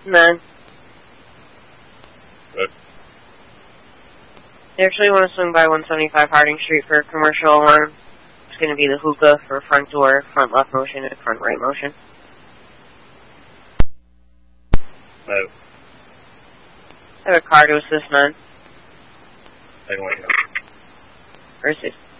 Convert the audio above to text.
None. Good. You actually want to swing by 175 Harding Street for a commercial alarm. It's going to be the hookah for front door, front left motion, and front right motion. No. I have a car to assist, none. Anyway. Versus.